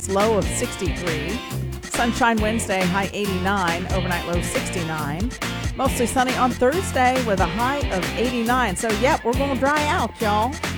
chance, low of 63. Sunshine Wednesday, high 89, overnight low 69. Mostly sunny on Thursday with a high of 89. So, yep, we're going to dry out, y'all.